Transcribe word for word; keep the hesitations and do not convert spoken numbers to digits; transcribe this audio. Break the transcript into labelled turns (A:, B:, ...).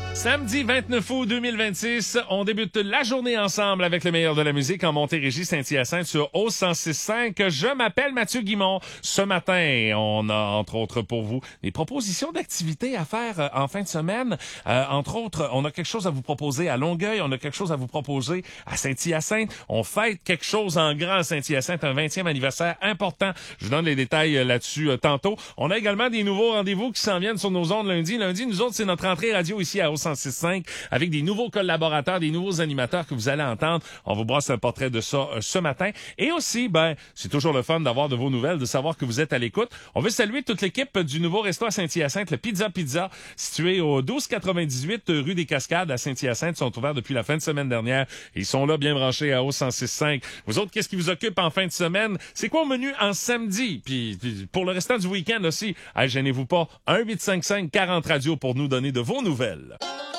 A: Samedi vingt-neuf août deux mille vingt-six, on débute la journée ensemble avec le meilleur de la musique en Montérégie, Saint-Hyacinthe sur O cent six cinq. Je m'appelle Mathieu Guimond. Ce matin, on a entre autres pour vous des propositions d'activités à faire euh, en fin de semaine. Euh, entre autres, on a quelque chose à vous proposer à Longueuil, on a quelque chose à vous proposer à Saint-Hyacinthe. On fête quelque chose en grand à Saint-Hyacinthe, un vingtième anniversaire important. Je vous donne les détails euh, là-dessus euh, tantôt. On a également des nouveaux rendez-vous qui s'en viennent sur nos ondes lundi. Lundi, nous autres, c'est notre entrée radio ici à O cent six cinq avec des nouveaux collaborateurs, des nouveaux animateurs que vous allez entendre. On vous brasse un portrait de ça euh, ce matin. Et aussi, ben, c'est toujours le fun d'avoir de vos nouvelles, de savoir que vous êtes à l'écoute. On veut saluer toute l'équipe du nouveau resto à Saint-Hyacinthe, le Pizza Pizza, situé au douze quatre-vingt-dix-huit rue des Cascades à Saint-Hyacinthe. Ils sont ouverts depuis la fin de semaine dernière. Ils sont là, bien branchés à O cent six cinq. Vous autres, qu'est-ce qui vous occupe en fin de semaine? C'est quoi au menu en samedi? Puis, puis pour le restant du week-end aussi, hey, gênez-vous pas. un huit cinq cinq quarante radio pour nous donner de vos nouvelles.